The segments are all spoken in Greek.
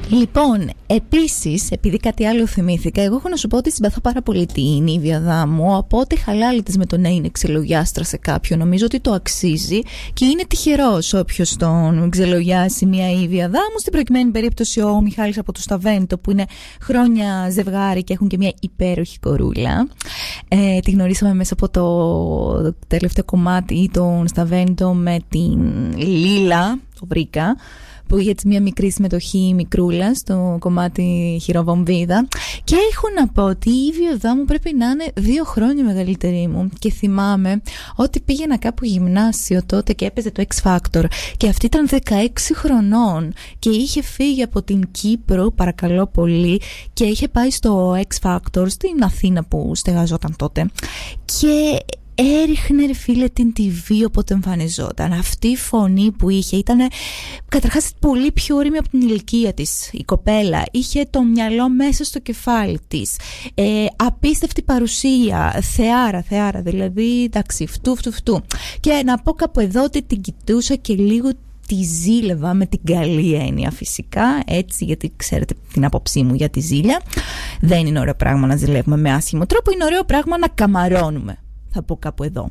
Λοιπόν, επίσης, επειδή κάτι άλλο θυμήθηκα, εγώ έχω να σου πω ότι συμπαθώ πάρα πολύ την Ήβη Αδάμου. Οπότε χαλάλι της με το να είναι ξελογιάστρα σε κάποιον. Νομίζω ότι το αξίζει και είναι τυχερός όποιος τον ξελογιάσει μια Ήβη Αδάμου. Στην προκειμένη περίπτωση ο Μιχάλης από το Σταβέντο, που είναι χρόνια ζευγάρι και έχουν και μια υπέροχη κορούλα. Τη γνωρίσαμε μέσα από το τελευταίο κομμάτι των Σταβέντο με την Λίλα, το βρήκα, που είχε έτσι μια μικρή συμμετοχή μικρούλα στο κομμάτι Χειροβομβίδα. Και έχω να πω ότι η Ήβη Αδάμου πρέπει να είναι 2 χρόνια μεγαλύτερη μου. Και θυμάμαι ότι πήγαινα κάπου γυμνάσιο τότε και έπαιζε το X Factor. Και αυτή ήταν 16 χρονών και είχε φύγει από την Κύπρο, παρακαλώ πολύ, και είχε πάει στο X Factor στην Αθήνα που στεγαζόταν τότε. Και έριχνε, ρε φίλε, την TV όποτε εμφανιζόταν. Αυτή η φωνή που είχε ήταν καταρχάς πολύ πιο όριμη από την ηλικία της η κοπέλα. Είχε το μυαλό μέσα στο κεφάλι της, απίστευτη παρουσία, θεάρα, δηλαδή εντάξει, φτού. Και να πω κάπου εδώ ότι την κοιτούσα και λίγο τη ζήλευα, με την καλή έννοια φυσικά, έτσι, γιατί ξέρετε την άποψή μου για τη ζήλια. Δεν είναι ωραίο πράγμα να ζηλεύουμε με άσχημο τρόπο, είναι ωραίο πράγμα να καμαρώνουμε, θα πω κάπου εδώ.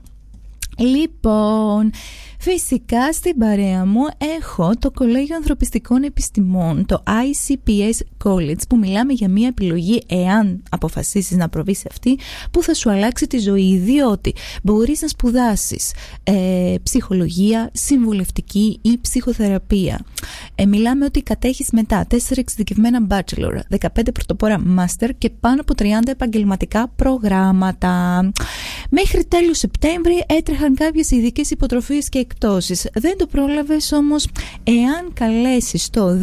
Λοιπόν, φυσικά στην παρέα μου έχω το Κολέγιο Ανθρωπιστικών Επιστημών, το ICPS College, που μιλάμε για μια επιλογή, εάν αποφασίσεις να προβείς σε αυτή, που θα σου αλλάξει τη ζωή, διότι μπορείς να σπουδάσεις ψυχολογία, συμβουλευτική ή ψυχοθεραπεία. Μιλάμε ότι κατέχεις μετά 4 εξειδικευμένα bachelor, 15 πρωτοπόρα master και πάνω από 30 επαγγελματικά προγράμματα. Μέχρι τέλος Σεπτέμβρη έτρεχαν κάποιες ειδικές υποτροφίες και εκτόσεις. Δεν το πρόλαβες όμως? Εάν καλέσεις το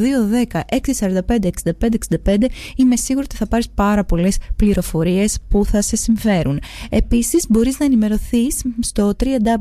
210-645-6565, είμαι σίγουρη ότι θα πάρεις πάρα πολλές πληροφορίες που θα σε συμφέρουν. Επίσης μπορείς να ενημερωθείς στο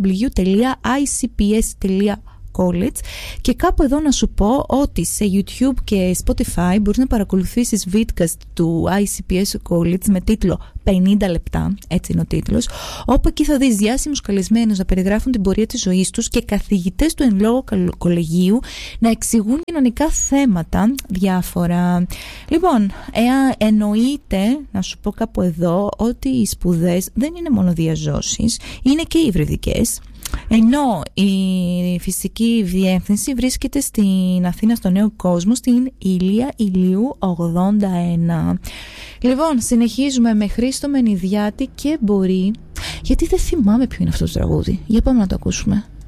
www.icps.college. Και κάπου εδώ να σου πω ότι σε YouTube και Spotify μπορείς να παρακολουθήσεις vidcast του ICPS College με τίτλο 50 λεπτά, έτσι είναι ο τίτλος, όπου εκεί θα δεις διάσημους καλεσμένους να περιγράφουν την πορεία της ζωής τους και καθηγητές του εν λόγω κολεγίου να εξηγούν κοινωνικά θέματα διάφορα. Λοιπόν, εννοείται να σου πω κάπου εδώ ότι οι σπουδές δεν είναι μόνο διαζώσεις, είναι και υβριδικές. Ενώ η φυσική διεύθυνση βρίσκεται στην Αθήνα, στο Νέο Κόσμο, στην Ηλία Ηλίου 81. Λοιπόν, συνεχίζουμε με Χρήστο Μενιδιάτη και Μπορεί. Γιατί δεν θυμάμαι ποιο είναι αυτό το τραγούδι. Για πάμε να το ακούσουμε.